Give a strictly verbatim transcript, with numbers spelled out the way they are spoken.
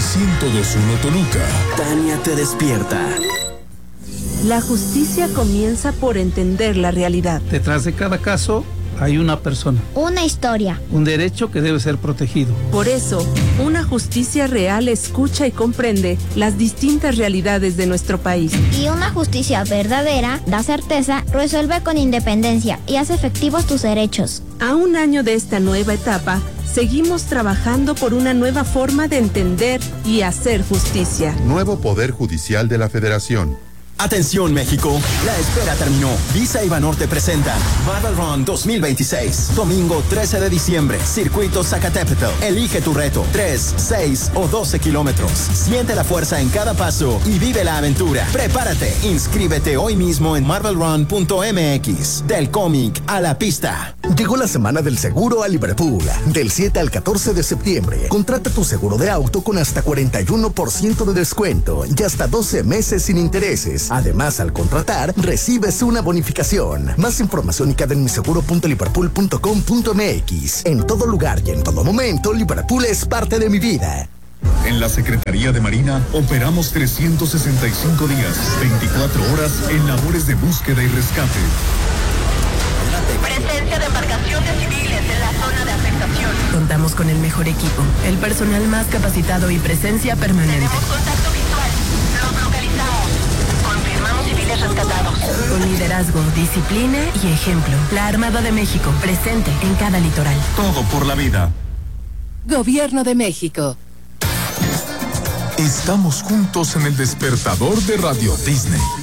ciento dos punto uno Toluca. Tania te despierta. La justicia comienza por entender la realidad. Detrás de cada caso hay una persona. Una historia. Un derecho que debe ser protegido. Por eso, una justicia real escucha y comprende las distintas realidades de nuestro país. Y una justicia verdadera da certeza, resuelve con independencia y hace efectivos tus derechos. A un año de esta nueva etapa, seguimos trabajando por una nueva forma de entender y hacer justicia. Nuevo Poder Judicial de la Federación. Atención México, la espera terminó. Visa y Banorte presenta Marvel Run dos mil veintiséis. Domingo trece de diciembre, Circuito Zacatepetl. Elige tu reto, tres, seis o doce kilómetros. Siente la fuerza en cada paso y vive la aventura. Prepárate, inscríbete hoy mismo en marvel run punto m x. Del cómic a la pista. Llegó la semana del seguro a Liverpool. Del siete al catorce de septiembre. Contrata tu seguro de auto con hasta cuarenta y uno por ciento de descuento y hasta doce meses sin intereses. Además, al contratar, recibes una bonificación. Más información y en mi seguro punto liverpool punto com punto m x. En todo lugar y en todo momento, Liverpool es parte de mi vida. En la Secretaría de Marina operamos trescientos sesenta y cinco días, veinticuatro horas en labores de búsqueda y rescate. Presencia de embarcaciones civiles en la zona de afectación. Contamos con el mejor equipo, el personal más capacitado y presencia permanente. Tenemos contacto visual. Los localizamos. Confirmamos civiles rescatados. Con liderazgo, disciplina y ejemplo. La Armada de México, presente en cada litoral. Todo por la vida. Gobierno de México. Estamos juntos en el despertador de Radio Disney.